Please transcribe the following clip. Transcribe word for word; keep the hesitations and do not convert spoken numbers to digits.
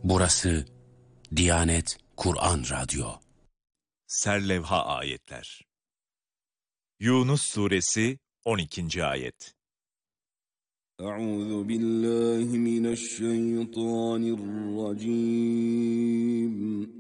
Burası Diyanet Kur'an Radyo. Serlevha ayetler. Yunus suresi on ikinci ayet. Euzu billahi mineşşeytanirracim.